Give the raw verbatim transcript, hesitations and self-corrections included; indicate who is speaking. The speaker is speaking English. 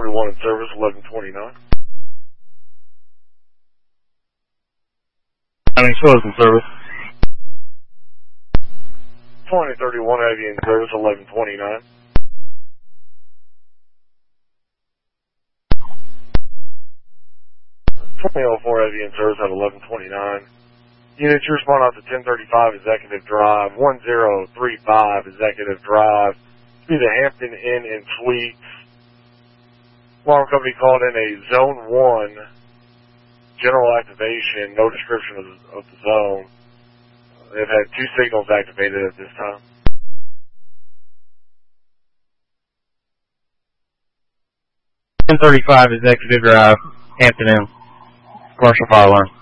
Speaker 1: thirty-one in service, eleven twenty-nine.
Speaker 2: County Soils in service.
Speaker 1: twenty thirty-one Heavy in service, eleven twenty-nine. twenty oh four Heavy in service at eleven twenty-nine. Units, you respond out to ten thirty-five Executive Drive, one zero three five Executive Drive. To the Hampton Inn and Suites. Alarm company called in a Zone one general activation, no description of the, of the zone. They've had two signals activated at this time.
Speaker 2: ten thirty-five Executive Drive, Hampton Inn. Commercial fire alarm.